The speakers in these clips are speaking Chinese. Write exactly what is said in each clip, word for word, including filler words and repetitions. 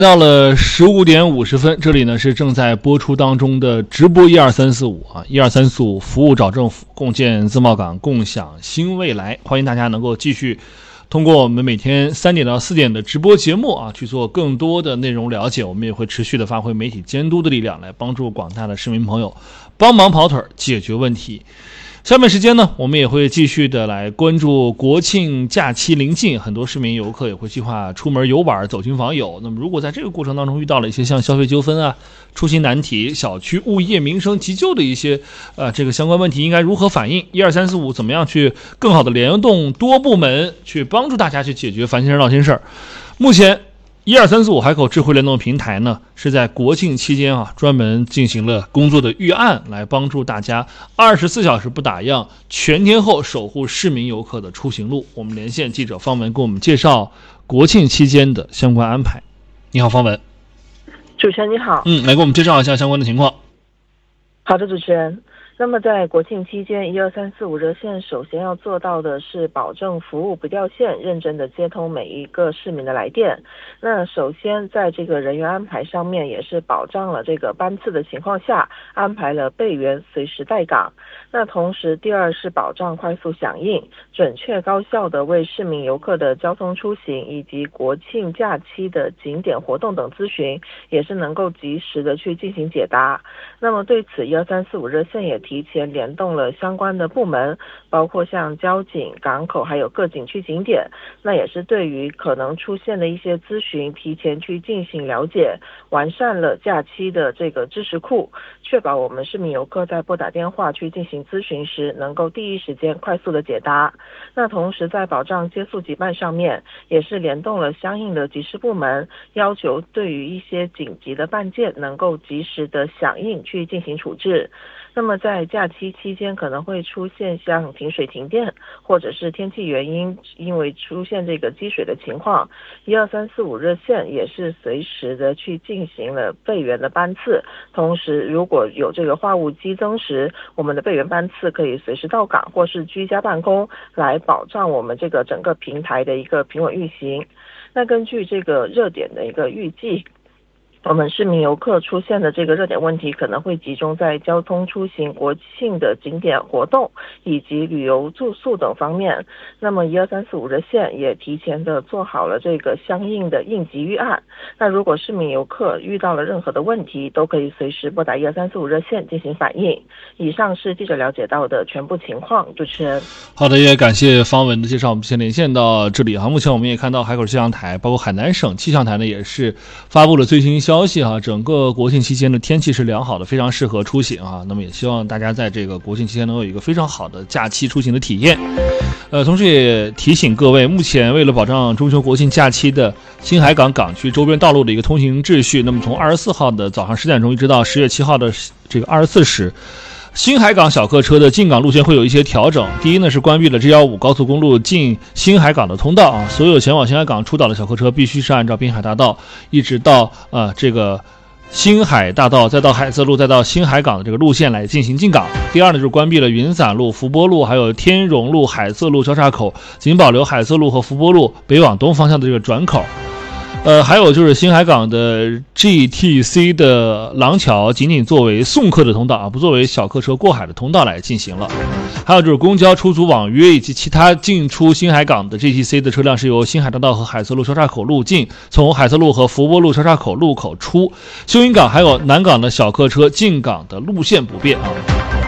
到了十五点五十分，这里呢是正在播出当中的直播一二三四五啊，一二三四五服务找政府，共建自贸港，共享新未来。欢迎大家能够继续通过我们每天三点到四点的直播节目啊，去做更多的内容了解。我们也会持续的发挥媒体监督的力量，来帮助广大的市民朋友帮忙跑腿解决问题。下面时间呢，我们也会继续的来关注国庆假期临近，很多市民游客也会计划出门游玩，走亲访友。那么如果在这个过程当中遇到了一些像消费纠纷啊、出行难题、小区物业民生急救的一些呃这个相关问题，应该如何反映？一二三四五怎么样去更好的联动多部门去帮助大家去解决烦心事闹心事儿？目前一二三四五海口智慧联动平台呢，是在国庆期间啊，专门进行了工作的预案，来帮助大家二十四小时不打烊，全天候守护市民游客的出行路。我们连线记者方文，给我们介绍国庆期间的相关安排。你好，方文。 主持人你好。 嗯，来给我们介绍一下相关的情况。 好的，主持人。那么在国庆期间，一二三四五热线首先要做到的是保证服务不掉线，认真的接通每一个市民的来电。那首先在这个人员安排上面，也是保障了这个班次的情况下，安排了备员随时待岗。那同时，第二是保障快速响应，准确高效的为市民游客的交通出行以及国庆假期的景点活动等咨询，也是能够及时的去进行解答。那么对此，一二三四五热线也提前联动了相关的部门，包括像交警、港口还有各景区景点，那也是对于可能出现的一些咨询提前去进行了解，完善了假期的这个知识库，确保我们市民游客在拨打电话去进行咨询时能够第一时间快速的解答。那同时在保障接速即办上面，也是联动了相应的及时部门，要求对于一些紧急的办件能够及时的响应去进行处置。那么在假期期间可能会出现像停水停电，或者是天气原因因为出现这个积水的情况，一二三四五热线也是随时的去进行了备援的班次。同时如果有这个话务激增时，我们的备援班次可以随时到岗或是居家办公，来保障我们这个整个平台的一个平稳运行。那根据这个热点的一个预计，我们市民游客出现的这个热点问题可能会集中在交通出行、国庆的景点活动以及旅游住宿等方面。那么一二三四五热线也提前的做好了这个相应的应急预案。那如果市民游客遇到了任何的问题，都可以随时拨打一二三四五热线进行反映。以上是记者了解到的全部情况，主持人。 好的，也感谢方文的介绍，我们先连线到这里哈。目前我们也看到海口气象台，包括海南省气象台呢，也是发布了最新消息哈。整个国庆期间的天气是良好的，非常适合出行啊。那么也希望大家在这个国庆期间能有一个非常好的假期出行的体验。呃，同时也提醒各位，目前为了保障中秋国庆假期的新海港港区周边道路的一个通行秩序，那么从二十四号的早上十点钟一直到十月七号的这个二十四时。新海港小客车的进港路线会有一些调整。第一呢，是关闭了 G 一五 高速公路进新海港的通道啊，所有前往新海港出岛的小客车必须是按照滨海大道一直到啊、呃、这个新海大道，再到海色路，再到新海港的这个路线来进行进港。第二呢，就是关闭了云伞路、福波路，还有天荣路、海色路交叉口，仅保留海色路和福波路北往东方向的这个转口。呃，还有就是新海港的 G T C 的廊桥仅仅作为送客的通道啊，不作为小客车过海的通道来进行了。还有就是公交、出租网约以及其他进出新海港的 G T C 的车辆是由新海大道和海色路交叉口路进，从海色路和福波路交叉口路口出。修云港还有南港的小客车进港的路线不变啊。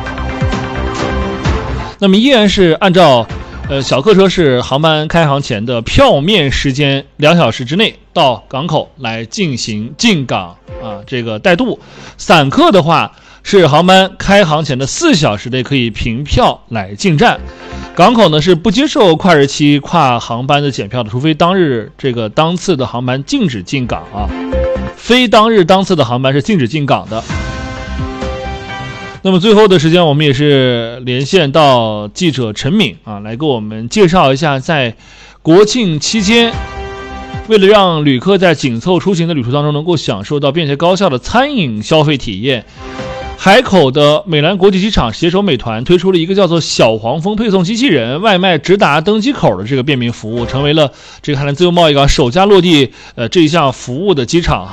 那么依然是按照呃，小客车是航班开航前的票面时间两小时之内到港口来进行进港啊，这个带渡。散客的话是航班开航前的四小时内可以凭票来进站。港口呢是不接受跨日期跨航班的检票的，除非当日这个当次的航班禁止进港啊，非当日当次的航班是禁止进港的。那么最后的时间，我们也是连线到记者陈敏啊，来给我们介绍一下，在国庆期间，为了让旅客在紧凑出行的旅途当中能够享受到便捷高效的餐饮消费体验， 海口的美兰国际机场携手美团推出了一个叫做小黄蜂配送机器人外卖直达登机口的这个便民服务，成为了这个海南自由贸易港首家落地呃这一项服务的机场。